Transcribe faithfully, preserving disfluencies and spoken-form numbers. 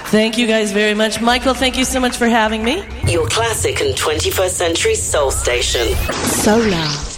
Thank you guys very much. Michael, thank you so much for having me. Your classic and twenty-first century soul station. Solar.